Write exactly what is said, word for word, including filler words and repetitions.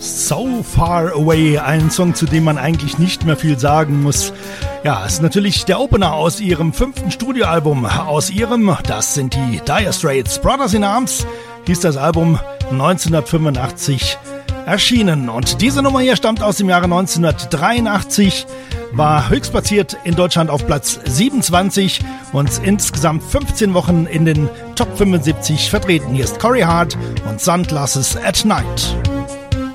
So Far Away, ein Song, zu dem man eigentlich nicht mehr viel sagen muss. Ja, es ist natürlich der Opener aus ihrem fünften Studioalbum. Aus ihrem, das sind die Dire Straits. Brothers in Arms hieß das Album, neunzehnhundertfünfundachtzig erschienen. Und diese Nummer hier stammt aus dem Jahre neunzehnhundertdreiundachtzig, war höchstplatziert in Deutschland auf Platz siebenundzwanzig und insgesamt fünfzehn Wochen in den Top fünfundsiebzig vertreten. Hier ist Corey Hart und Sunglasses at Night.